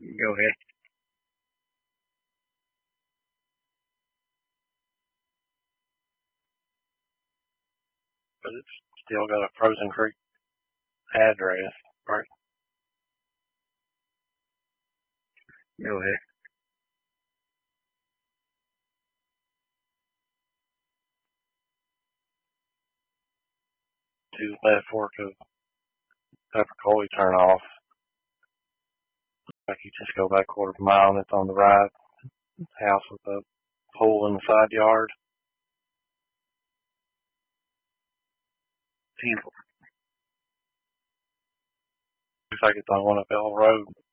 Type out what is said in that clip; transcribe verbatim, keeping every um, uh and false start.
Go ahead. But it's still got a Frozen Creek address, right? Go ahead. To the left fork of Pepper Coley turn off. Like you just go back a quarter of a mile and it's on the right. House with a pool in the side yard. Looks like it's on one of Bell Road.